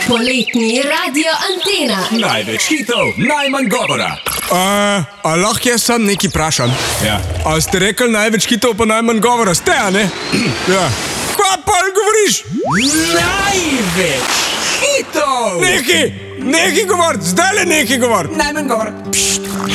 Poletni radio Antena. Največ hitov, najmanj govora. A lahko jaz sam nekaj vprašam? Ja. A ste rekli največ hitov pa najmanj govora? Ste, a ne? Ja. Kva pa govoriš? Največ hitov! Nekaj govorit, zdaj le nekaj govorit. Najmanj govora.